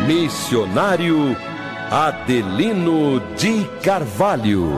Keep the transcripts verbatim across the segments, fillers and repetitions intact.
Missionário Adelino de Carvalho.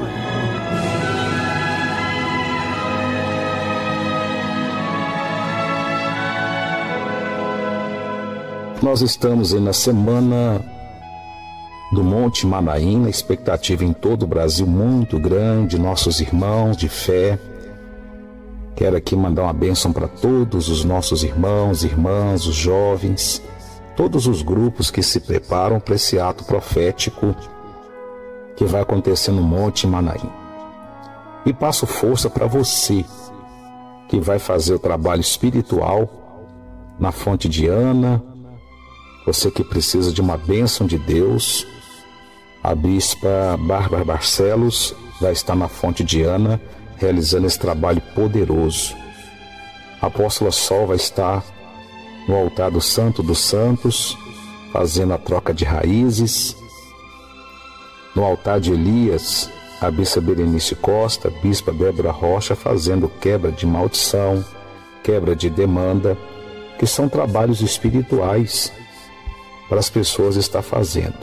Nós estamos aí na semana do Monte Manaim, a expectativa em todo o Brasil muito grande, nossos irmãos de fé. Quero aqui mandar uma bênção para todos os nossos irmãos, irmãs, os jovens, todos os grupos que se preparam para esse ato profético que vai acontecer no Monte Manaim. E passo força para você que vai fazer o trabalho espiritual na Fonte de Ana, você que precisa de uma bênção de Deus. A bispa Bárbara Barcelos vai estar na Fonte de Ana realizando esse trabalho poderoso. A apóstola Sol vai estar no altar do Santo dos Santos, fazendo a troca de raízes. No altar de Elias, a bispa Berenice Costa, a bispa Débora Rocha, fazendo quebra de maldição, quebra de demanda, que são trabalhos espirituais para as pessoas estar fazendo.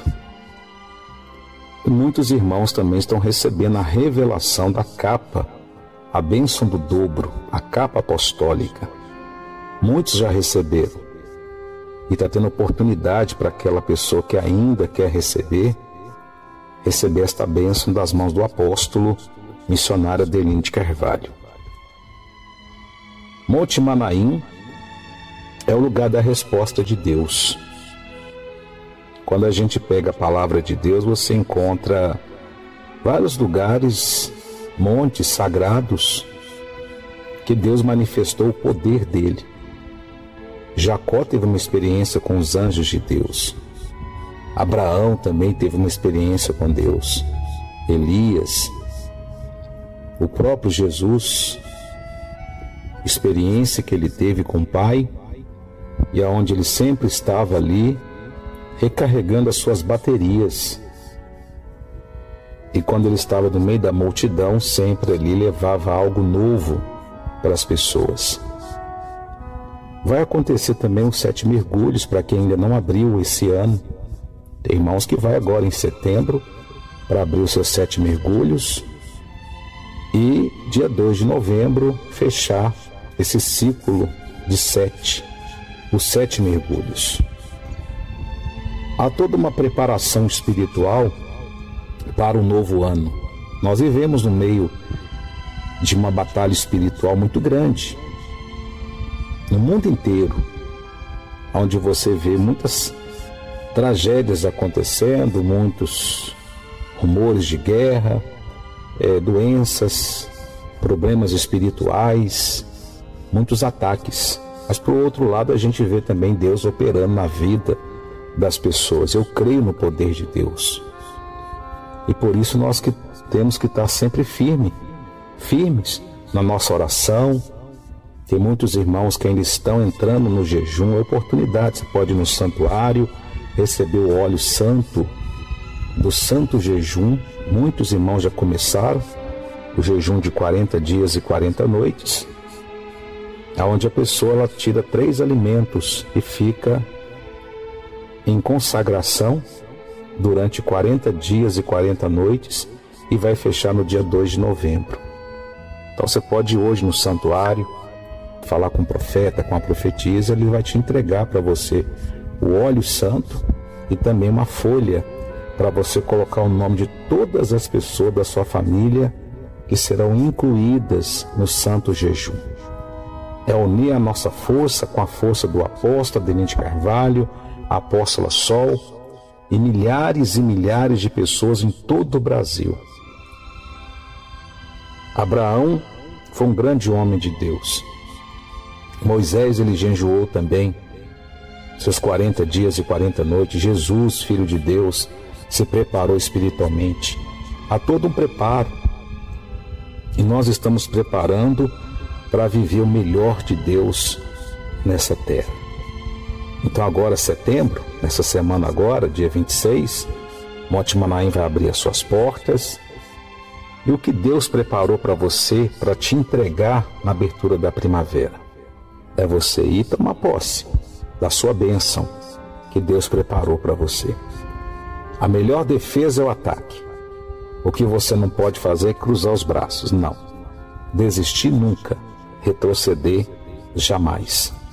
E muitos irmãos também estão recebendo a revelação da capa, a bênção do dobro, a capa apostólica. Muitos já receberam. E está tendo oportunidade para aquela pessoa que ainda quer receber, receber esta bênção das mãos do apóstolo missionário Adelino de Carvalho. Monte Manaim é o lugar da resposta de Deus. Quando a gente pega a palavra de Deus, você encontra vários lugares, montes sagrados, que Deus manifestou o poder dele. Jacó teve uma experiência com os anjos de Deus. Abraão também teve uma experiência com Deus. Elias, o próprio Jesus, experiência que ele teve com o Pai, e aonde ele sempre estava ali, recarregando as suas baterias. E quando ele estava no meio da multidão, sempre ali levava algo novo para as pessoas. Vai acontecer também os sete mergulhos para quem ainda não abriu esse ano. Tem irmãos que vai agora em setembro para abrir os seus sete mergulhos e dia dois de novembro fechar esse ciclo de sete, os sete mergulhos. Há toda uma preparação espiritual para o novo ano. Nós vivemos no meio de uma batalha espiritual muito grande. No mundo inteiro, onde você vê muitas tragédias acontecendo, muitos rumores de guerra, é, doenças, problemas espirituais, muitos ataques. Mas, por outro lado, a gente vê também Deus operando na vida das pessoas. Eu creio no poder de Deus. E por isso nós que temos que estar sempre firme, firmes na nossa oração. Tem muitos irmãos que ainda estão entrando no jejum. É oportunidade, você pode ir no santuário, receber o óleo santo do santo jejum. Muitos irmãos já começaram o jejum de quarenta dias e quarenta noites, onde a pessoa ela tira três alimentos e fica em consagração durante quarenta dias e quarenta noites e vai fechar no dia dois de novembro. Então você pode ir hoje no santuário, falar com o profeta, com a profetisa, ele vai te entregar para você o óleo santo e também uma folha para você colocar o nome de todas as pessoas da sua família que serão incluídas no santo jejum. É unir a nossa força com a força do apóstolo Adelino de Carvalho, a apóstola Sol e milhares e milhares de pessoas em todo o Brasil. Abraão foi um grande homem de Deus. Moisés, ele jejuou também seus quarenta dias e quarenta noites. Jesus, filho de Deus, se preparou espiritualmente. Há todo um preparo. E nós estamos preparando para viver o melhor de Deus nessa terra. Então agora, setembro, nessa semana agora, dia vinte e seis, Monte Manaim vai abrir as suas portas. E o que Deus preparou para você, para te entregar na abertura da primavera, é você ir tomar posse da sua bênção, que Deus preparou para você. A melhor defesa é o ataque. O que você não pode fazer é cruzar os braços, não. Desistir nunca, retroceder jamais.